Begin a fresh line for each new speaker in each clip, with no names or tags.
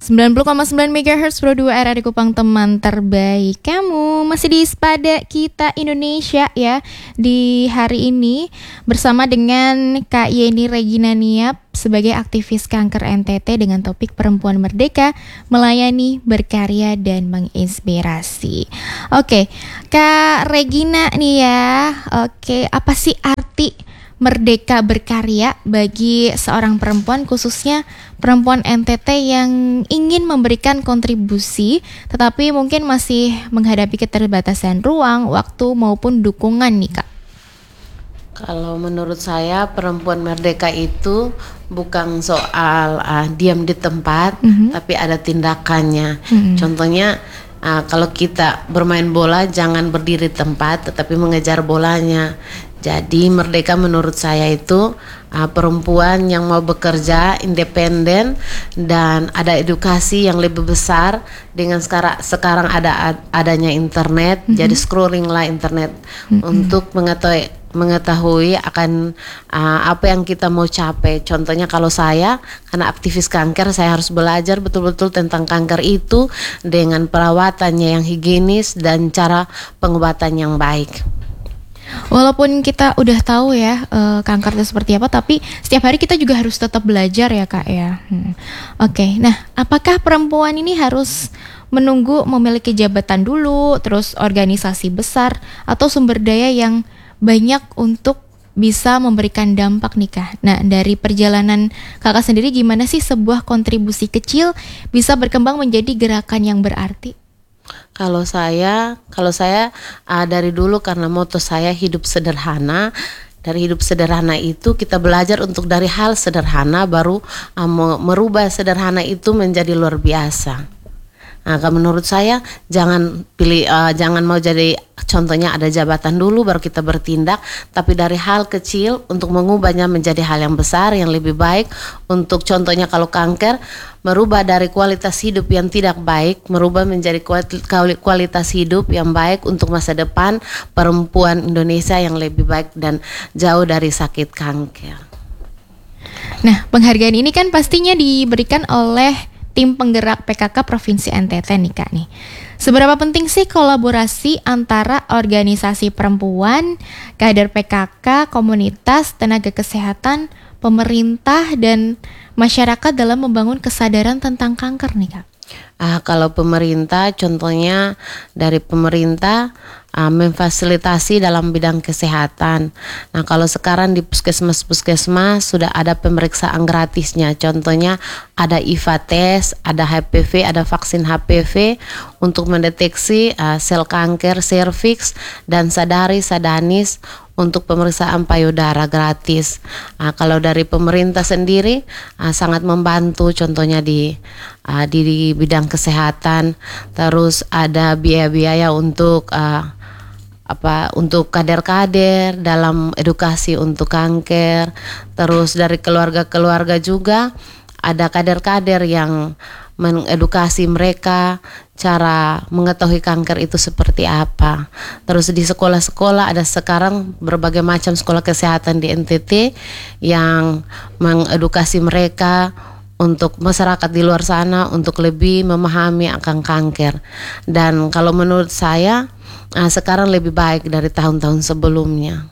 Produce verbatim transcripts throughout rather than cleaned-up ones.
sembilan puluh koma sembilan megahertz Pro dua R A di Kupang, teman terbaik kamu. Masih di Spada Kita Indonesia ya. Di hari ini bersama dengan Kak Yeni Regina Niap sebagai aktivis kanker N T T dengan topik perempuan merdeka, melayani, berkarya, dan menginspirasi. Oke, Kak Regina nih ya. Oke, apa sih arti merdeka berkarya bagi seorang perempuan, khususnya perempuan N T T yang ingin memberikan kontribusi tetapi mungkin masih menghadapi keterbatasan ruang, waktu maupun dukungan nih Kak?
Kalau menurut saya perempuan merdeka itu bukan soal uh, diam di tempat, mm-hmm. tapi ada tindakannya. Mm-hmm. Contohnya uh, kalau kita bermain bola jangan berdiri di tempat tetapi mengejar bolanya. Jadi merdeka menurut saya itu uh, perempuan yang mau bekerja independen dan ada edukasi yang lebih besar dengan sekarang sekarang ada adanya internet, mm-hmm. jadi scrolling lah internet, mm-hmm. untuk mengetahui mengetahui akan uh, apa yang kita mau capai. Contohnya kalau saya karena aktivis kanker, saya harus belajar betul-betul tentang kanker itu dengan perawatannya yang higienis dan cara pengobatan yang baik.
Walaupun kita udah tahu ya uh, kanker itu seperti apa, tapi setiap hari kita juga harus tetap belajar ya Kak ya. Hmm. Oke, okay. Nah apakah perempuan ini harus menunggu memiliki jabatan dulu, terus organisasi besar atau sumber daya yang banyak untuk bisa memberikan dampak nih Kak? Nah dari perjalanan Kakak sendiri gimana sih sebuah kontribusi kecil bisa berkembang menjadi gerakan yang berarti?
Kalau saya, kalau saya uh, dari dulu karena moto saya hidup sederhana. Dari hidup sederhana itu kita belajar untuk dari hal sederhana baru uh, merubah sederhana itu menjadi luar biasa. Nah, menurut saya jangan pilih, uh, jangan mau jadi contohnya ada jabatan dulu baru kita bertindak, tapi dari hal kecil untuk mengubahnya menjadi hal yang besar yang lebih baik. Untuk contohnya kalau kanker, merubah dari kualitas hidup yang tidak baik, merubah menjadi kualitas hidup yang baik untuk masa depan perempuan Indonesia yang lebih baik dan jauh dari sakit kanker.
Nah, penghargaan ini kan pastinya diberikan oleh tim penggerak P K K Provinsi N T T nih Kak nih. Seberapa penting sih kolaborasi antara organisasi perempuan, kader P K K, komunitas, tenaga kesehatan, pemerintah, dan masyarakat dalam membangun kesadaran tentang kanker nih Kak?
Uh, kalau pemerintah, contohnya dari pemerintah uh, memfasilitasi dalam bidang kesehatan. Nah kalau sekarang di puskesmas-puskesmas sudah ada pemeriksaan gratisnya. Contohnya ada I V A test, ada H P V, ada vaksin H P V untuk mendeteksi uh, sel kanker serviks dan sadari sadanis untuk pemeriksaan payudara gratis. Nah, kalau dari pemerintah sendiri uh, sangat membantu, contohnya di, uh, di di bidang kesehatan. Terus ada biaya-biaya untuk uh, apa untuk kader-kader dalam edukasi untuk kanker. Terus dari keluarga-keluarga juga ada kader-kader yang mengedukasi mereka cara mengetahui kanker itu seperti apa. Terus di sekolah-sekolah ada sekarang berbagai macam sekolah kesehatan di N T T yang mengedukasi mereka untuk masyarakat di luar sana untuk lebih memahami akan kanker. Dan kalau menurut saya sekarang lebih baik dari tahun-tahun sebelumnya.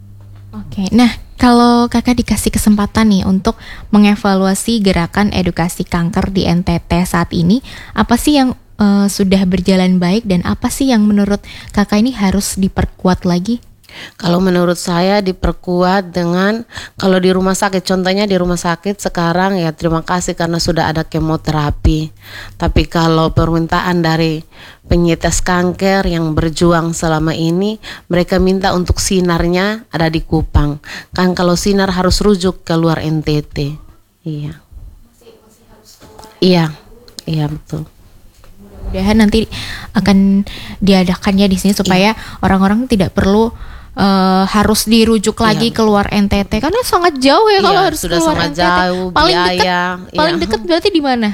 Oke, nah kalau kakak dikasih kesempatan nih untuk mengevaluasi gerakan edukasi kanker di N T T saat ini, apa sih yang uh, sudah berjalan baik dan apa sih yang menurut kakak ini harus diperkuat lagi?
Kalau menurut saya diperkuat dengan, kalau di rumah sakit, contohnya di rumah sakit sekarang ya terima kasih karena sudah ada kemoterapi. Tapi kalau permintaan dari penyintas kanker yang berjuang selama ini, mereka minta untuk sinarnya ada di Kupang. Kan kalau sinar harus rujuk ke luar N T T. Iya. Iya, iya betul.
Mudah-mudahan nanti akan diadakannya di sini supaya iya. orang-orang tidak perlu Uh, harus dirujuk lagi iya. keluar N T T karena sangat jauh ya, iya, kalau harus
sudah
keluar
sangat
N T T.
Jauh,
paling
biaya,
dekat,
iya.
paling dekat berarti di mana?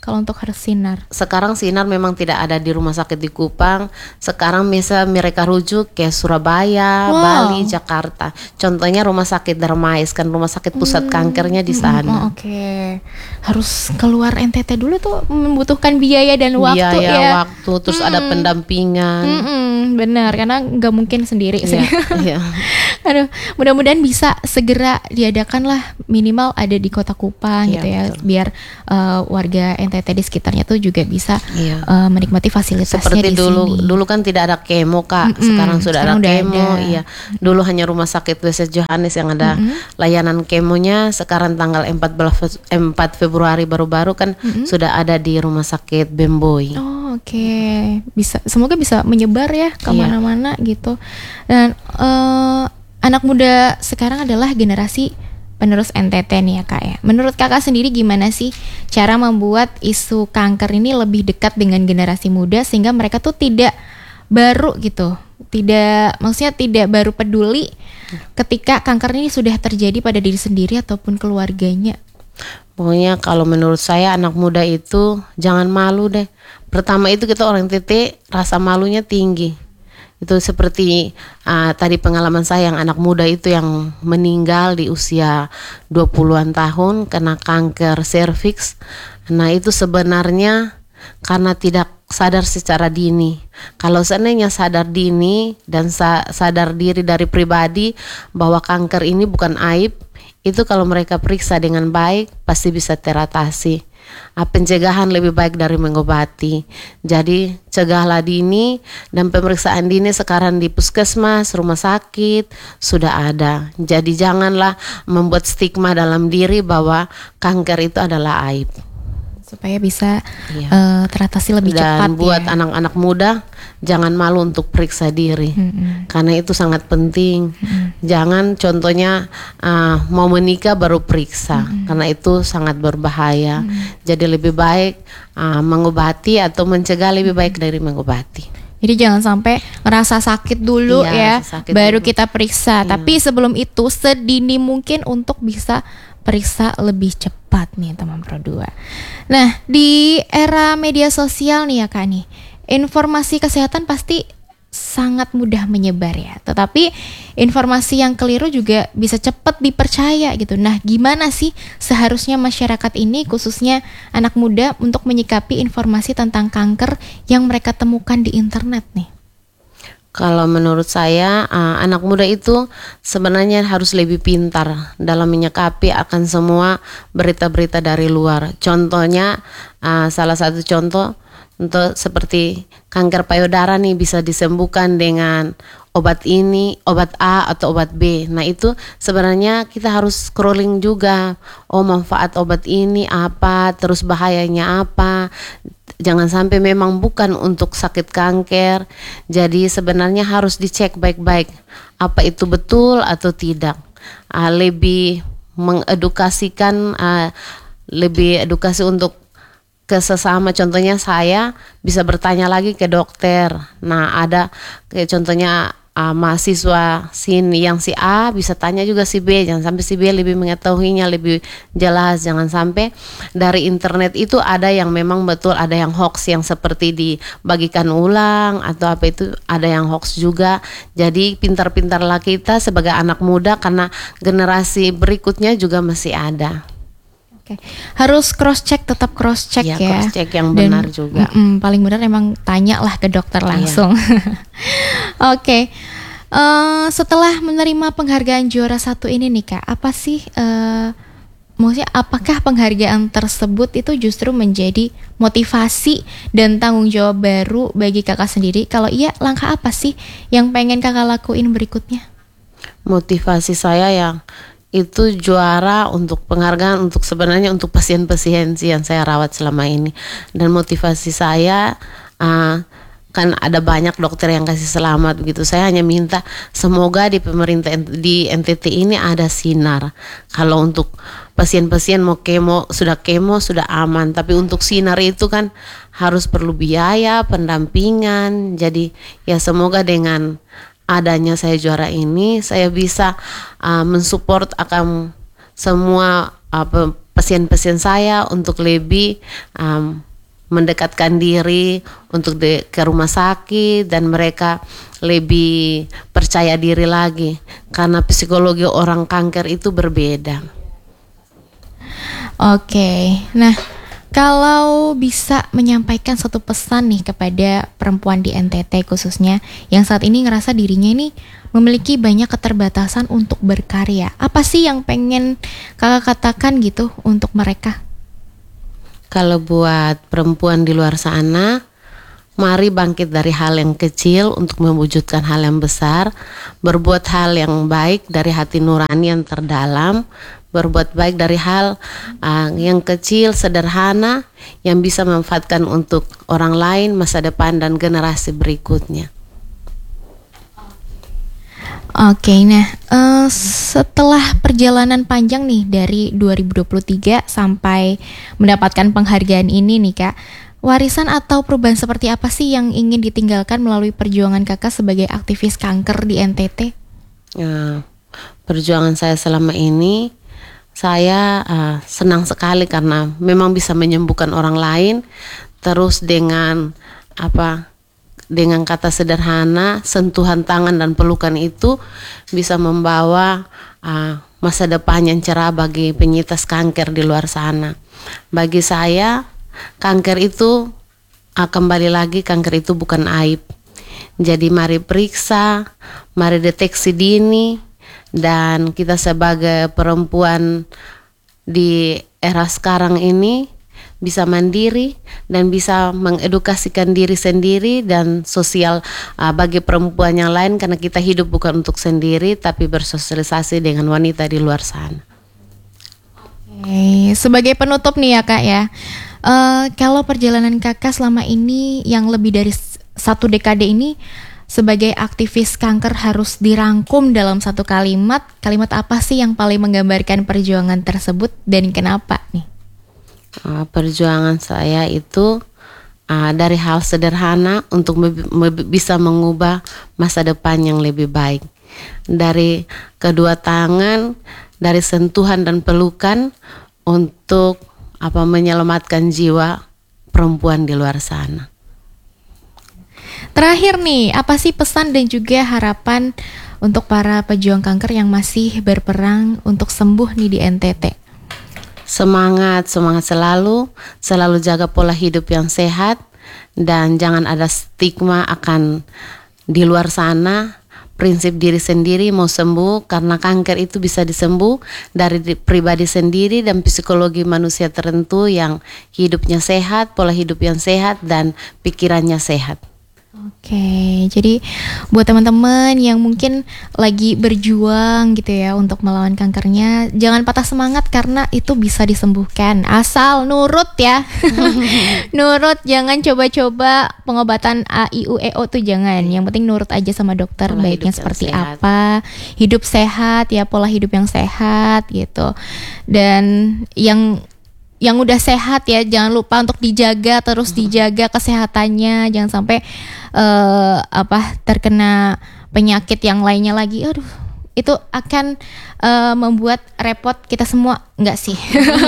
kalau untuk harus sinar?
Sekarang sinar memang tidak ada di rumah sakit di Kupang. Sekarang bisa mereka rujuk ke Surabaya,
Wow.
Bali, Jakarta. Contohnya rumah sakit Darmais, kan rumah sakit pusat kankernya di sana.
Oh, Oke, harus keluar N T T dulu tuh membutuhkan biaya dan waktu
Biaya,
ya.
waktu, terus ada pendampingan.
Mm-mm, benar, karena nggak mungkin sendiri sih.
Iya, iya.
Aduh, mudah-mudahan bisa segera diadakan lah, minimal ada di Kota Kupang
Iya,
gitu ya,
betul.
biar uh, warga N T T di sekitarnya tuh juga bisa
Iya.
uh, menikmati fasilitasnya
Seperti
di
dulu,
sini.
dulu kan tidak ada kemo Kak.
Mm-mm,
Sekarang sudah
sekarang
ada
udah
kemo.
ada.
Iya. Dulu hanya rumah sakit W S Johannes yang ada layanan kemonya. Sekarang tanggal empat belas Fe- empat Februari baru-baru kan sudah ada di rumah sakit Bemboy.
Oh, oke, bisa, semoga bisa menyebar ya
Iya.
kemana-mana gitu. Dan eh, anak muda sekarang adalah generasi penerus N T T nih ya Kak ya. Menurut Kakak sendiri gimana sih cara membuat isu kanker ini lebih dekat dengan generasi muda sehingga mereka tuh tidak baru gitu, tidak, maksudnya tidak baru peduli ketika kanker ini sudah terjadi pada diri sendiri ataupun keluarganya.
Pokoknya kalau menurut saya anak muda itu jangan malu deh. Pertama itu kita orang T T rasa malunya tinggi. Itu seperti ah, tadi pengalaman saya yang anak muda itu yang meninggal di usia dua puluhan tahun kena kanker serviks. Nah itu sebenarnya karena tidak sadar secara dini. Kalau seandainya sadar dini dan sa- sadar diri dari pribadi bahwa kanker ini bukan aib, itu kalau mereka periksa dengan baik pasti bisa teratasi. Ah, pencegahan lebih baik dari mengobati. Jadi cegahlah dini, dan pemeriksaan dini sekarang di puskesmas, rumah sakit sudah ada. Jadi janganlah membuat stigma dalam diri bahwa kanker itu adalah aib.
Supaya bisa
Iya.
eh, teratasi lebih cepat
Dan buat
ya.
anak-anak muda jangan malu untuk periksa diri.
Mm-mm.
Karena itu sangat penting. Jangan contohnya ah, mau menikah baru periksa, karena itu sangat berbahaya. Jadi lebih baik ah, mengobati atau mencegah lebih baik dari mengobati.
Jadi jangan sampai ngerasa sakit dulu
Iya,
ya,
rasa sakit
baru
dulu.
kita periksa.
Iya.
Tapi sebelum itu sedini mungkin untuk bisa periksa lebih cepat nih teman Pro dua. Nah, di era media sosial nih ya Kak nih, informasi kesehatan pasti sangat mudah menyebar ya. Tetapi informasi yang keliru juga bisa cepat dipercaya gitu. Nah, gimana sih seharusnya masyarakat ini khususnya anak muda untuk menyikapi informasi tentang kanker yang mereka temukan di internet nih?
Kalau menurut saya ah, anak muda itu sebenarnya harus lebih pintar dalam menyikapi akan semua berita-berita dari luar. Contohnya ah, salah satu contoh untuk seperti kanker payudara nih bisa disembuhkan dengan obat ini, obat A atau obat B. Nah itu sebenarnya kita harus scrolling juga. Oh manfaat obat ini apa, terus bahayanya apa. Jangan sampai memang bukan untuk sakit kanker. Jadi sebenarnya harus dicek baik-baik apa itu betul atau tidak. Ah, lebih mengedukasikan, ah, lebih edukasi untuk ke sesama. Contohnya saya bisa bertanya lagi ke dokter. Nah ada kayak contohnya uh, mahasiswa sini yang si A bisa tanya juga si B. Jangan sampai si B lebih mengetahuinya lebih jelas. Jangan sampai dari internet itu ada yang memang betul, ada yang hoax yang seperti dibagikan ulang atau apa itu, ada yang hoax juga. Jadi pintar-pintarlah kita sebagai anak muda karena generasi berikutnya juga masih ada.
Oke. Harus cross check, tetap cross check
Ya,
ya.
cross check yang
Dan,
benar juga.
mm-mm, paling benar emang tanyalah ke dokter langsung. Oke. Eh, setelah menerima penghargaan juara satu ini nih Kak, apa sih eh, maksudnya apakah penghargaan tersebut itu justru menjadi motivasi dan tanggung jawab baru bagi Kakak sendiri? Kalau iya, langkah apa sih yang pengen Kakak lakuin berikutnya?
Motivasi saya yang itu juara untuk penghargaan untuk sebenarnya untuk pasien-pasien yang saya rawat selama ini. Dan motivasi saya uh, kan ada banyak dokter yang kasih selamat begitu. Saya hanya minta semoga di pemerintah di N T T ini ada sinar. Kalau untuk pasien-pasien mau kemo sudah kemo sudah aman, tapi untuk sinar itu kan harus perlu biaya, pendampingan. Jadi ya semoga dengan adanya saya juara ini saya bisa uh, mensupport akan semua uh, pasien-pasien saya untuk lebih um, mendekatkan diri untuk de- ke rumah sakit, dan mereka lebih percaya diri lagi karena psikologi orang kanker itu berbeda.
Oke, nah kalau bisa menyampaikan satu pesan nih kepada perempuan di N T T khususnya yang saat ini ngerasa dirinya ini memiliki banyak keterbatasan untuk berkarya, apa sih yang pengen kakak katakan gitu untuk mereka?
Kalau buat perempuan di luar sana, mari bangkit dari hal yang kecil untuk mewujudkan hal yang besar, berbuat hal yang baik dari hati nurani yang terdalam, berbuat baik dari hal uh, yang kecil, sederhana, yang bisa memanfaatkan untuk orang lain, masa depan, dan generasi berikutnya.
Oke, nah uh, setelah perjalanan panjang nih dari dua ribu dua puluh tiga sampai mendapatkan penghargaan ini nih Kak, warisan atau perubahan seperti apa sih yang ingin ditinggalkan melalui perjuangan kakak sebagai aktivis kanker di N T T?
Uh, perjuangan saya selama ini, saya uh, senang sekali karena memang bisa menyembuhkan orang lain, terus dengan apa? Dengan kata sederhana, sentuhan tangan dan pelukan itu bisa membawa uh, masa depan yang cerah bagi penyintas kanker di luar sana. Bagi saya, kanker itu uh, kembali lagi kanker itu bukan aib. Jadi mari periksa, mari deteksi dini, dan kita sebagai perempuan di era sekarang ini bisa mandiri dan bisa mengedukasikan diri sendiri dan sosial uh, bagi perempuan yang lain, karena kita hidup bukan untuk sendiri tapi bersosialisasi dengan wanita di luar sana.
Oke, sebagai penutup nih ya Kak ya, uh, kalau perjalanan kakak selama ini yang lebih dari satu dekade ini sebagai aktivis kanker harus dirangkum dalam satu kalimat, kalimat apa sih yang paling menggambarkan perjuangan tersebut dan kenapa nih?
Uh, perjuangan saya itu uh, dari hal sederhana untuk me- me- bisa mengubah masa depan yang lebih baik. Dari kedua tangan, dari sentuhan dan pelukan untuk apa menyelamatkan jiwa perempuan di luar sana.
Terakhir nih, apa sih pesan dan juga harapan untuk para pejuang kanker yang masih berperang untuk sembuh nih di N T T?
Semangat, semangat selalu, selalu jaga pola hidup yang sehat, dan jangan ada stigma akan di luar sana. Prinsip diri sendiri mau sembuh, karena kanker itu bisa disembuh dari di, pribadi sendiri dan psikologi manusia tertentu yang hidupnya sehat, pola hidup yang sehat, dan pikirannya sehat.
Oke, jadi buat teman-teman yang mungkin lagi berjuang gitu ya untuk melawan kankernya, jangan patah semangat karena itu bisa disembuhkan. Asal nurut ya. Nurut, jangan coba-coba pengobatan A I U E O tuh jangan. Yang penting nurut aja sama dokter,
Pola
baiknya
hidup yang
seperti
sehat.
apa. Hidup sehat ya, pola hidup yang sehat gitu. Dan yang yang udah sehat ya, jangan lupa untuk dijaga, terus dijaga kesehatannya, jangan sampai uh, apa terkena penyakit yang lainnya lagi. Aduh, itu akan uh, membuat repot kita semua, enggak sih?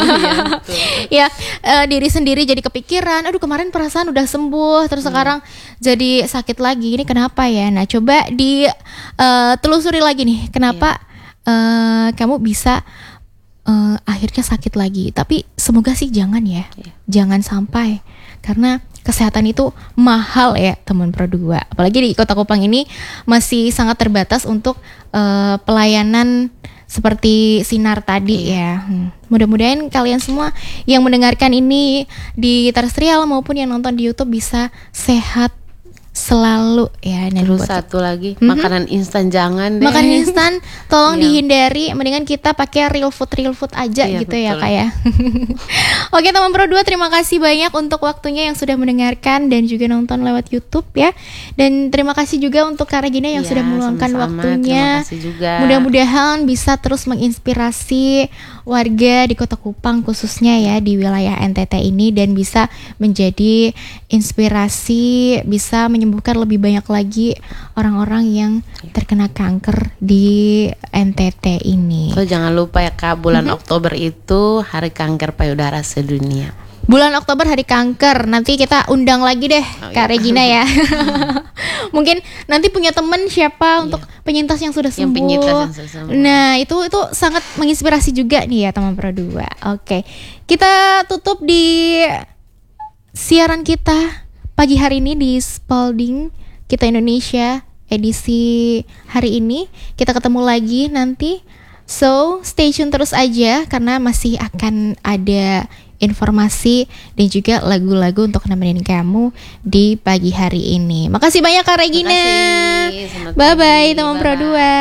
Ya, uh, diri sendiri jadi kepikiran, aduh kemarin perasaan udah sembuh, terus hmm. sekarang jadi sakit lagi. Ini kenapa ya? Nah, coba di uh, telusuri lagi nih, kenapa yeah. uh, kamu bisa Uh, akhirnya sakit lagi. Tapi semoga sih jangan ya, yeah. jangan sampai, karena kesehatan itu mahal ya teman Pro dua. Apalagi di Kota Kupang ini masih sangat terbatas untuk uh, pelayanan seperti sinar tadi yeah. ya. Hmm. Mudah-mudahan kalian semua yang mendengarkan ini di terestrial maupun yang nonton di YouTube bisa sehat selalu ya. Dan
terus
buat
satu lagi,
mm-hmm.
makanan instan jangan deh.
Makanan instan tolong
Iya.
dihindari, mendingan kita pakai real food real food aja
Iya,
gitu ya
betul.
Kak ya. Oke teman Pro dua, terima kasih banyak untuk waktunya yang sudah mendengarkan dan juga nonton lewat YouTube ya. Dan terima kasih juga untuk Kak Regina yang
Iya,
sudah meluangkan
sama-sama.
waktunya.
Terima kasih juga.
Mudah-mudahan bisa terus menginspirasi warga di Kota Kupang khususnya ya di wilayah N T T ini, dan bisa menjadi inspirasi, bisa menyembuhkan lebih banyak lagi orang-orang yang terkena kanker di N T T ini.
So jangan lupa ya Kak, bulan
Mm-hmm.
Oktober itu Hari Kanker Payudara Sedunia.
Bulan Oktober Hari Kanker, nanti kita undang lagi deh
Oh,
Kak
iya.
Regina ya. Mungkin nanti punya temen siapa
Iya.
untuk penyintas yang sudah
Yang
sembuh.
penyintas yang sudah sembuh.
Nah itu itu sangat menginspirasi juga nih ya teman Pro dua. Oke, kita tutup di siaran kita pagi hari ini di Spalding Kita Indonesia edisi hari ini. Kita ketemu lagi nanti. So stay tune terus aja karena masih akan ada informasi dan juga lagu-lagu untuk nemenin kamu di pagi hari ini. Makasih banyak Kak Regina.
Makasih. Selamat
Bye bye
pagi.
teman
Bye-bye.
Pro dua.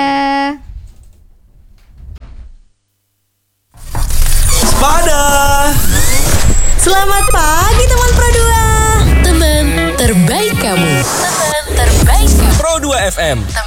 Pada
Selamat pagi teman Pro dua. Teman terbaik kamu. Teman terbaik kamu.
Pro dua F M.